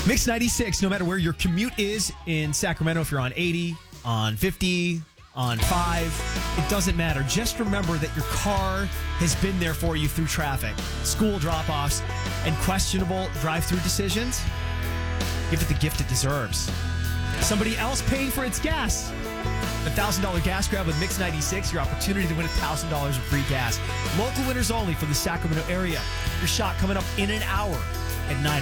Mix 96, no matter where your commute is in Sacramento, if you're on 80, on 50, on 5, it doesn't matter. Just remember that your car has been there for you through traffic, school drop-offs, and questionable drive-through decisions. Give it the gift it deserves. Somebody else paying for its gas. The $1,000 gas grab with Mix 96, your opportunity to win $1,000 of free gas. Local winners only from the Sacramento area. Your shot coming up in an hour at 9 a.m.